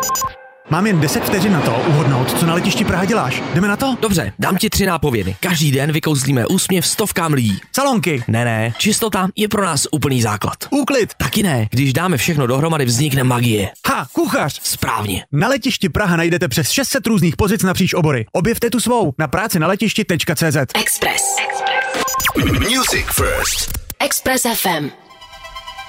Mám jen 10 vteřin na to uhodnout, co na letišti Praha děláš. Jdeme na to? Dobře, dám ti 3 nápovědy. Každý den vykouzlíme úsměv stovkám lidí. Salonky. Ne, čistota je pro nás úplný základ. Úklid. Taky ne, když dáme všechno dohromady, vznikne magie. Kuchař. Správně. Na letišti Praha najdete přes 600 různých pozic napříč obory. Objevte tu svou na prácinaletišti.cz. Express. Music First. Express FM.